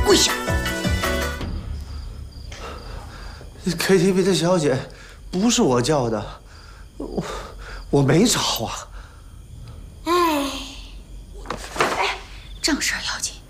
跪下 ！KTV 的小姐不是我叫的，我没找啊。 哎，正事儿要紧，